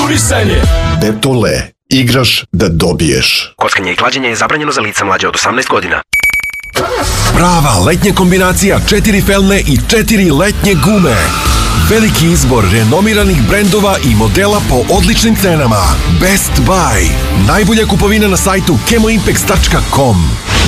Konkurisanje. Betole. Igraš da dobiješ. Kockanje i klađenje je zabranjeno za lica mlađe od 18 godina. Prava letnja kombinacija 4 felne i 4 letnje gume. Veliki izbor renomiranih brendova i modela po odličnim cenama. Best Buy. Najbolja kupovina na sajtu chemoimpex.com.